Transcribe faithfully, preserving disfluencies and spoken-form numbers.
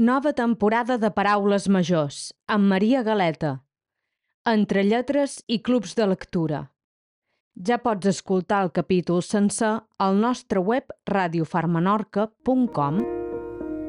Nova temporada de Paraules Majors, amb Maria Galeta. Entre lletres i clubs de lectura. Ja pots escoltar el capítol sencer al nostre web radiofarmenorca punt com.